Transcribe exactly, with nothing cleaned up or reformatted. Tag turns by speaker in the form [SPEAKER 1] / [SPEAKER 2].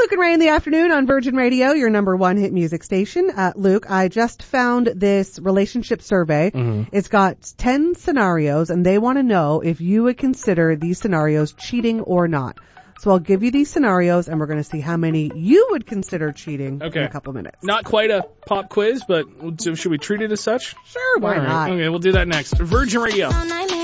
[SPEAKER 1] Luke and Ray in the afternoon on Virgin Radio, your number one hit music station. Uh, Luke, I just found this relationship survey.
[SPEAKER 2] Mm-hmm.
[SPEAKER 1] It's got ten scenarios, and they want to know if you would consider these scenarios cheating or not. So I'll give you these scenarios, and we're going to see how many you would consider cheating
[SPEAKER 2] okay.
[SPEAKER 1] in a couple minutes.
[SPEAKER 2] Not quite a pop quiz, but should we treat it as such?
[SPEAKER 1] Sure, why
[SPEAKER 2] All right.
[SPEAKER 1] not?
[SPEAKER 2] Okay, we'll do that next. Virgin Radio.